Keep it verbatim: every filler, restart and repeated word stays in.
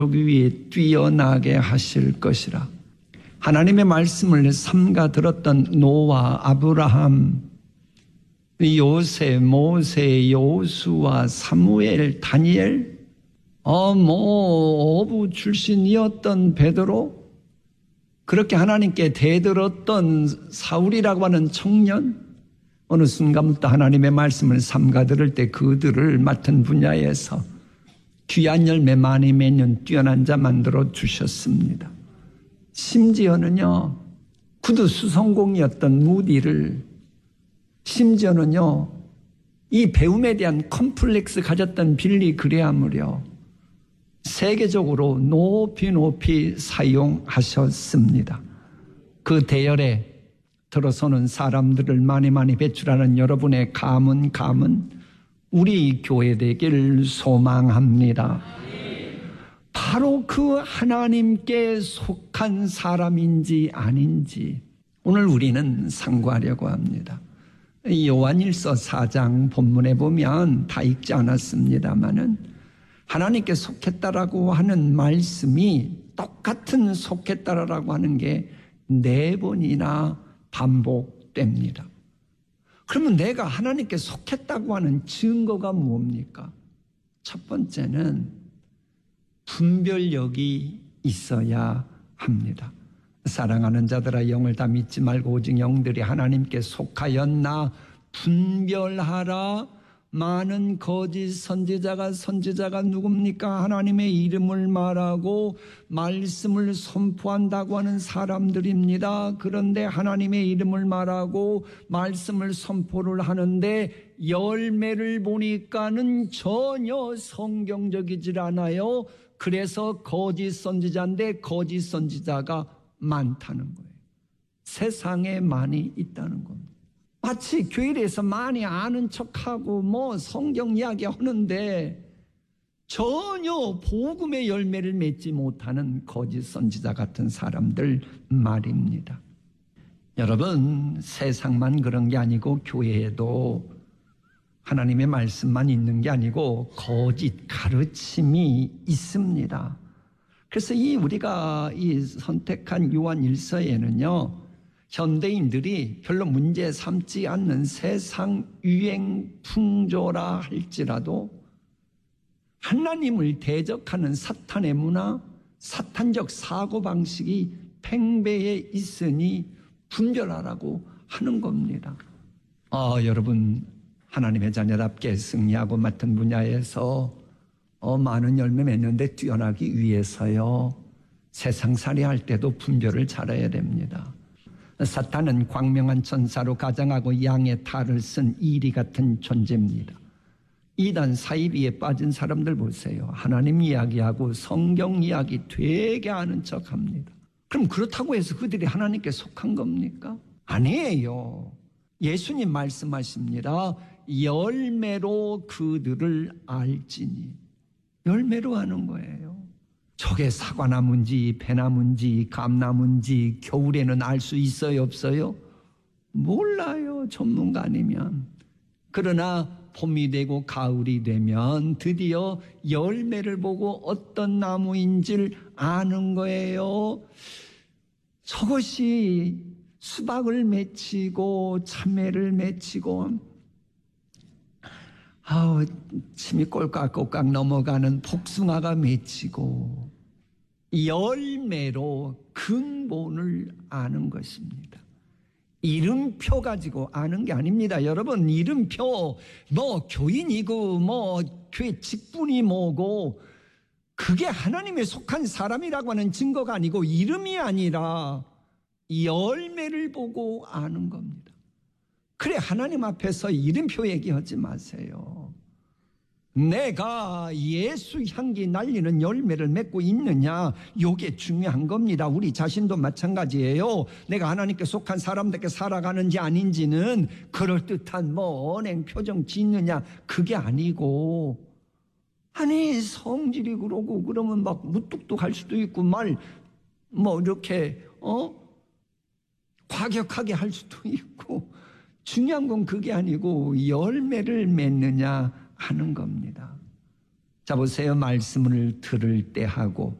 여기 위에 뛰어나게 하실 것이라. 하나님의 말씀을 삼가 들었던 노아, 아브라함, 요셉, 모세, 여호수아, 사무엘, 다니엘, 어, 뭐 어부 출신이었던 베드로, 그렇게 하나님께 대들었던 사울이라고 하는 청년, 어느 순간부터 하나님의 말씀을 삼가 들을 때 그들을 맡은 분야에서 귀한 열매 많이 맺는 뛰어난 자 만들어 주셨습니다. 심지어는요, 구두 수성공이었던 무디를, 심지어는요, 이 배움에 대한 컴플렉스 가졌던 빌리 그레함을요, 세계적으로 높이 높이 사용하셨습니다. 그 대열에 들어서는 사람들을 많이 많이 배출하는 여러분의 감은 감은 우리 교회 되길 소망합니다. 바로 그 하나님께 속한 사람인지 아닌지 오늘 우리는 상고하려고 합니다. 요한일서 사 장 본문에 보면 다 읽지 않았습니다마는 하나님께 속했다라고 하는 말씀이 똑같은 속했다라고 하는 게 네 번이나 반복됩니다. 그러면 내가 하나님께 속했다고 하는 증거가 뭡니까? 첫 번째는 분별력이 있어야 합니다. 사랑하는 자들아, 영을 다 믿지 말고 오직 영들이 하나님께 속하였나 분별하라. 많은 거짓 선지자가 선지자가 누굽니까? 하나님의 이름을 말하고 말씀을 선포한다고 하는 사람들입니다. 그런데 하나님의 이름을 말하고 말씀을 선포를 하는데 열매를 보니까는 전혀 성경적이질 않아요. 그래서 거짓 선지자인데 거짓 선지자가 많다는 거예요. 세상에 많이 있다는 겁니다. 마치 교회에서 많이 아는 척하고 뭐 성경 이야기 하는데 전혀 복음의 열매를 맺지 못하는 거짓 선지자 같은 사람들 말입니다. 여러분, 세상만 그런 게 아니고 교회에도 하나님의 말씀만 있는 게 아니고 거짓 가르침이 있습니다. 그래서 이 우리가 이 선택한 요한일서에는요, 현대인들이 별로 문제 삼지 않는 세상 유행 풍조라 할지라도 하나님을 대적하는 사탄의 문화, 사탄적 사고방식이 팽배해 있으니 분별하라고 하는 겁니다. 아, 여러분, 하나님의 자녀답게 승리하고 맡은 분야에서 어, 많은 열매 맺는데 뛰어나기 위해서요, 세상살이 할 때도 분별을 잘해야 됩니다. 사탄은 광명한 천사로 가장하고 양의 탈을 쓴 이리 같은 존재입니다. 이단 사이비에 빠진 사람들 보세요. 하나님 이야기하고 성경 이야기 되게 아는 척합니다. 그럼 그렇다고 해서 그들이 하나님께 속한 겁니까? 아니에요. 예수님 말씀하십니다. 열매로 그들을 알지니. 열매로 하는 거예요. 저게 사과나무인지 배나무인지 감나무인지 겨울에는 알 수 있어요, 없어요? 몰라요, 전문가 아니면. 그러나 봄이 되고 가을이 되면 드디어 열매를 보고 어떤 나무인지를 아는 거예요. 저것이 수박을 맺히고 참외를 맺히고 아우, 침이 꼴깍꼴깍 넘어가는 복숭아가 맺히고 열매로 근본을 아는 것입니다. 이름표 가지고 아는 게 아닙니다. 여러분, 이름표 뭐 교인이고 뭐 교회 직분이 뭐고 그게 하나님에 속한 사람이라고 하는 증거가 아니고 이름이 아니라 열매를 보고 아는 겁니다. 그래, 하나님 앞에서 이름표 얘기하지 마세요. 내가 예수 향기 날리는 열매를 맺고 있느냐, 이게 중요한 겁니다. 우리 자신도 마찬가지예요. 내가 하나님께 속한 사람답게 살아가는지 아닌지는 그럴듯한 뭐 언행 표정 짓느냐, 그게 아니고, 아니 성질이 그러고 그러면 막 무뚝뚝할 수도 있고 말 뭐 이렇게 어 과격하게 할 수도 있고, 중요한 건 그게 아니고 열매를 맺느냐 하는 겁니다. 자 보세요. 말씀을 들을 때 하고